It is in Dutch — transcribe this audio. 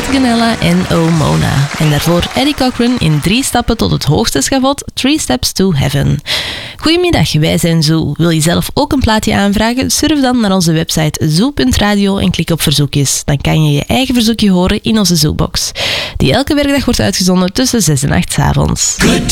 Ganella en Oh Mona. En daarvoor Eddie Cochran in 3 stappen tot het hoogste schavot, 3 Steps to Heaven. Goedemiddag, wij zijn Zoo. Wil je zelf ook een plaatje aanvragen? Surf dan naar onze website zoo.radio en klik op verzoekjes. Dan kan je je eigen verzoekje horen in onze Zoobox, die elke werkdag wordt uitgezonden tussen 6 en 8 's avonds.